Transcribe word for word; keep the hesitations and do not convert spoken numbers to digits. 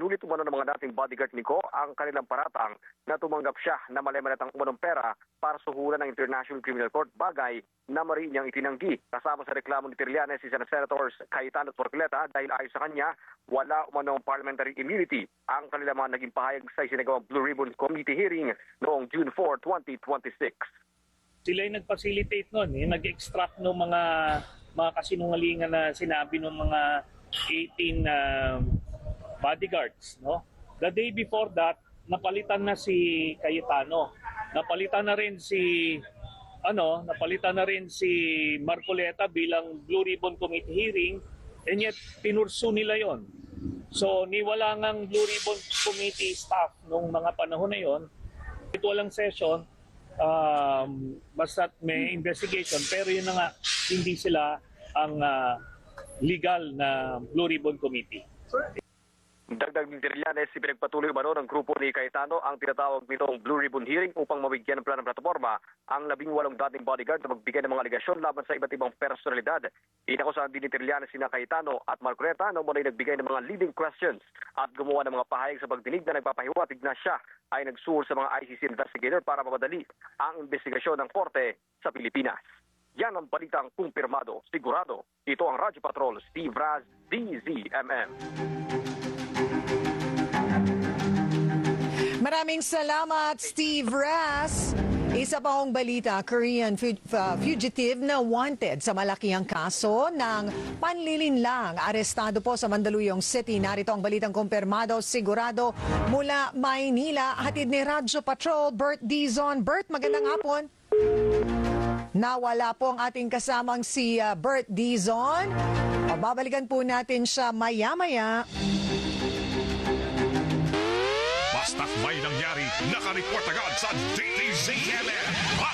Inulit umano ng mga dating bodyguard ni Ko ang kanilang paratang na tumanggap siya na malemalatang umanong pera para suhulan ng International Criminal Court, bagay na mariin niyang itinanggi. Kasama sa reklamo ni Trillanes si Senators Cayetano at Marcoleta dahil ayon sa kanya, wala umanong parliamentary immunity ang kanilang mga naging pahayag sa isinagawang Blue Ribbon Committee hearing noong June fourth, twenty twenty-six. Sila yung nag-facilitate nun, eh, nag-extract ng mga mga kasinungalingan na sinabi ng mga eighteen uh, bodyguards. No? The day before that, napalitan na si Cayetano. Napalitan na rin si ano, napalitan na rin si Marcoleta bilang Blue Ribbon Committee hearing, and yet pinursu nila yon. So niwala ngang Blue Ribbon Committee staff nung mga panahon na yon. Ito walang session, um, basta may investigation, pero yun na nga, hindi sila ang uh, legal na Blue Ribbon Committee. Dagdag ni Trillanes, si pinagpatuloy umano ng grupo ni Cayetano ang tinatawag nitong Blue Ribbon hearing upang mabigyan ng planong plataforma ang labing walong dating bodyguard na magbigay ng mga aligasyon laban sa iba't ibang personalidad. Inakusahan din ni Trillanes sina Cayetano at Marcoleta na muna nagbigay ng mga leading questions at gumawa ng mga pahayag sa pagdinig na nagpapahiwatig na siya ay nagsuhol sa mga I C C investigator para mapadali ang investigasyon ng korte sa Pilipinas. Yan ang balitang kumpirmado, sigurado. Ito ang Radyo Patrol, Steve Raz, D Z M M. Maraming salamat, Steve Raz. Isa pa hong balita, Korean fu- uh, fugitive na wanted sa malakihang kaso ng panlilinlang. Arestado po sa Mandaluyong City. Narito ang balitang kumpirmado, sigurado mula Maynila. Hatid ni Radyo Patrol, Bert Dizon. Bert, magandang hapon. Nawala po ang ating kasamang si uh, Bert Dizon. Babalikan po natin siya maya-maya. Basta't may nangyari, nakareport agad sa D Z M M.